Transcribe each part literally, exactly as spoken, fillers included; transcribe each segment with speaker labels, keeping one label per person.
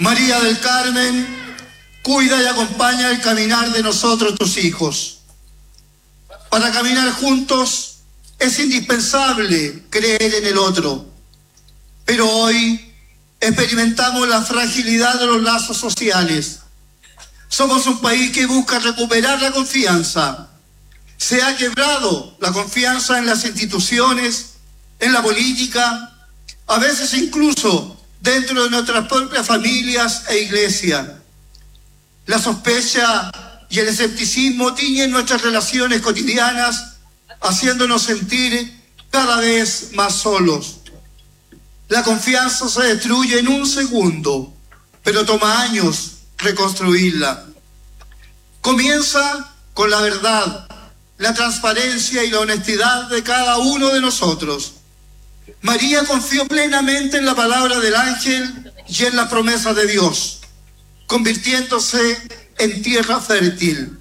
Speaker 1: María del Carmen, cuida y acompaña el caminar de nosotros, tus hijos. Para caminar juntos es indispensable creer en el otro, pero hoy experimentamos la fragilidad de los lazos sociales. Somos un país que busca recuperar la confianza. Se ha quebrado la confianza en las instituciones, en la política, a veces incluso dentro de nuestras propias familias e iglesias. La sospecha y el escepticismo tiñen nuestras relaciones cotidianas, haciéndonos sentir cada vez más solos. La confianza se destruye en un segundo, pero toma años reconstruirla. Comienza con la verdad, la transparencia y la honestidad de cada uno de nosotros. María confió plenamente en la palabra del ángel y en la promesa de Dios, convirtiéndose en tierra fértil.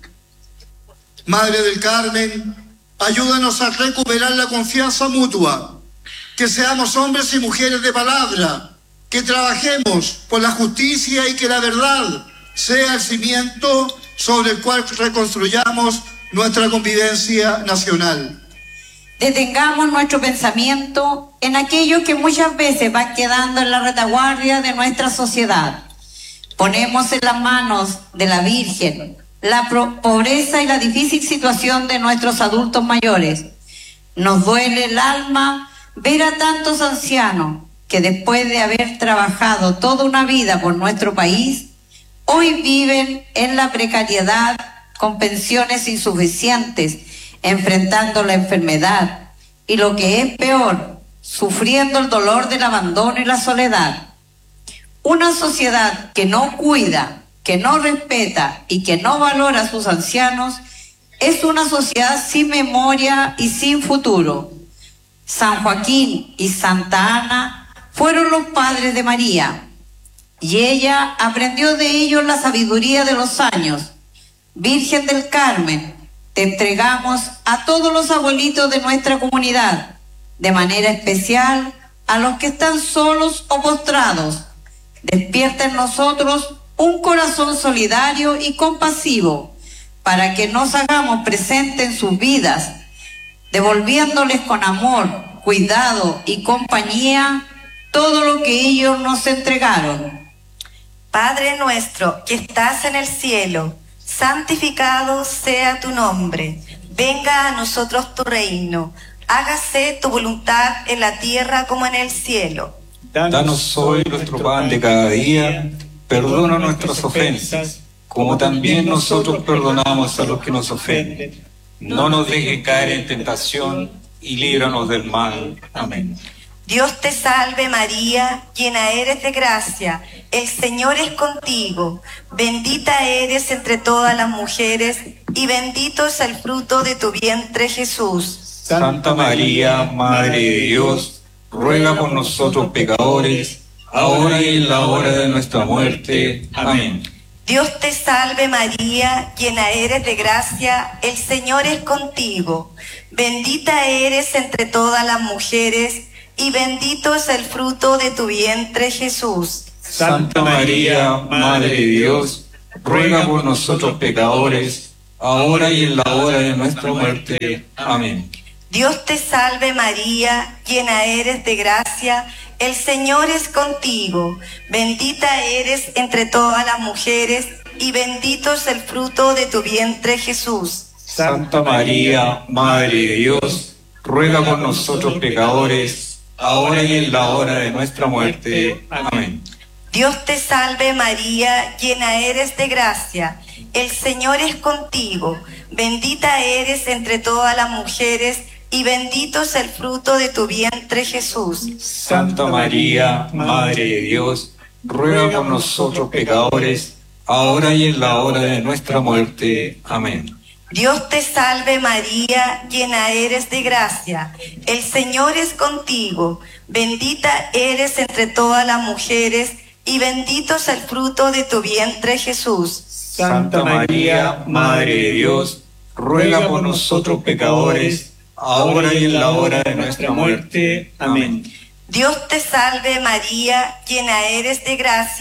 Speaker 1: Madre del Carmen, ayúdanos a recuperar la confianza mutua, que seamos hombres y mujeres de palabra, que trabajemos por la justicia y que la verdad sea el cimiento sobre el cual reconstruyamos nuestra convivencia nacional.
Speaker 2: Detengamos nuestro pensamiento en aquellos que muchas veces van quedando en la retaguardia de nuestra sociedad. Ponemos en las manos de la Virgen la pobreza y la difícil situación de nuestros adultos mayores. Nos duele el alma ver a tantos ancianos que después de haber trabajado toda una vida por nuestro país, hoy viven en la precariedad con pensiones insuficientes, enfrentando la enfermedad y, lo que es peor, sufriendo el dolor del abandono y la soledad. Una sociedad que no cuida, que no respeta y que no valora a sus ancianos es una sociedad sin memoria y sin futuro. San Joaquín y Santa Ana fueron los padres de María y ella aprendió de ellos la sabiduría de los años. Virgen del Carmen, te entregamos a todos los abuelitos de nuestra comunidad, de manera especial a los que están solos o postrados. Despierta en nosotros un corazón solidario y compasivo para que nos hagamos presentes en sus vidas, devolviéndoles con amor, cuidado y compañía todo lo que ellos nos entregaron.
Speaker 3: Padre nuestro que estás en el cielo, santificado sea tu nombre. Venga a nosotros tu reino. Hágase tu voluntad en la tierra como en el cielo.
Speaker 4: Danos hoy nuestro pan de cada día. Perdona nuestras ofensas, como también nosotros perdonamos a los que nos ofenden. No nos dejes caer en tentación y líbranos del mal. Amén.
Speaker 3: Dios te salve María, llena eres de gracia, el Señor es contigo, bendita eres entre todas las mujeres y bendito es el fruto de tu vientre Jesús.
Speaker 4: Santa María, Madre de Dios, ruega por nosotros pecadores, ahora y en la hora de nuestra muerte. Amén.
Speaker 3: Dios te salve María, llena eres de gracia, el Señor es contigo, bendita eres entre todas las mujeres y bendito es el fruto de tu vientre Jesús.
Speaker 4: Santa María, Madre de Dios, ruega por nosotros pecadores, ahora y en la hora de nuestra muerte. Amén.
Speaker 3: Dios te salve María, llena eres de gracia, el Señor es contigo, bendita eres entre todas las mujeres y bendito es el fruto de tu vientre Jesús.
Speaker 4: Santa María, Madre de Dios, ruega por nosotros pecadores, ahora y en la hora de nuestra muerte. Amén.
Speaker 3: Dios te salve María, llena eres de gracia, el Señor es contigo, bendita eres entre todas las mujeres y bendito es el fruto de tu vientre Jesús.
Speaker 4: Santa María, Madre de Dios, ruega por nosotros pecadores, ahora y en la hora de nuestra muerte. Amén.
Speaker 3: Dios te salve María, llena eres de gracia, el Señor es contigo, bendita eres entre todas las mujeres y bendito es el fruto de tu vientre Jesús.
Speaker 4: Santa María, Madre de Dios, ruega por nosotros pecadores, ahora y en la hora de nuestra muerte. Amén.
Speaker 3: Dios te salve María, llena eres de gracia,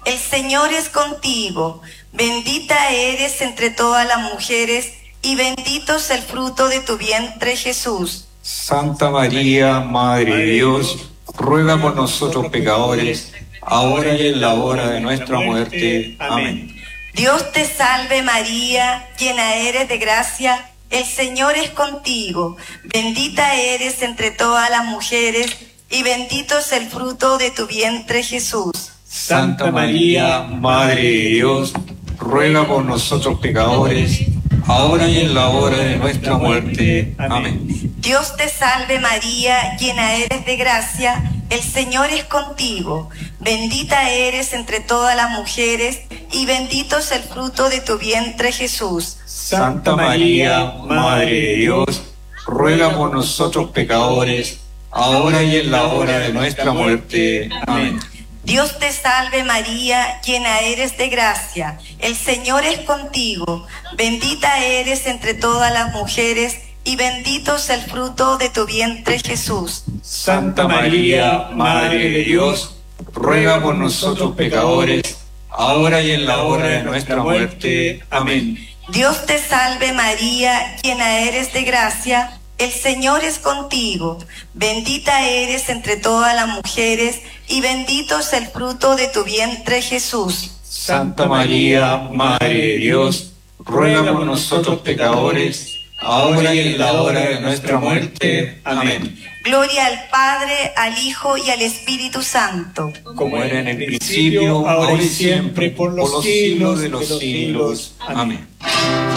Speaker 3: el Señor es contigo. Bendita eres entre todas las mujeres, y bendito es el fruto de tu vientre, Jesús.
Speaker 4: Santa María, Madre de Dios, ruega por nosotros pecadores, ahora y en la hora de nuestra muerte. Amén.
Speaker 3: Dios te salve María, llena eres de gracia, el Señor es contigo. Bendita eres entre todas las mujeres, y bendito es el fruto de tu vientre, Jesús.
Speaker 4: Santa María, Madre de Dios, ruega por nosotros pecadores, ahora y en la hora de nuestra muerte. Amén.
Speaker 3: Dios te salve María, llena eres de gracia, el Señor es contigo. Bendita eres entre todas las mujeres, y bendito es el fruto de tu vientre, Jesús.
Speaker 4: Santa María, Madre de Dios, ruega por nosotros pecadores, ahora y en la hora de nuestra muerte. Amén.
Speaker 3: Dios te salve María, llena eres de gracia, el Señor es contigo. Bendita eres entre todas las mujeres, y bendito es el fruto de tu vientre, Jesús.
Speaker 4: Santa María, Madre de Dios, ruega por nosotros pecadores, ahora y en la hora de nuestra muerte. Amén.
Speaker 3: Dios te salve María, llena eres de gracia, el Señor es contigo. Bendita eres entre todas las mujeres, y bendito es el fruto de tu vientre, Jesús.
Speaker 4: Santa María, Madre de Dios, ruega por nosotros pecadores, ahora y en la hora de nuestra muerte. Amén.
Speaker 3: Gloria al Padre, al Hijo y al Espíritu Santo.
Speaker 4: Como era en el principio, ahora y siempre, por los siglos de los siglos. Amén.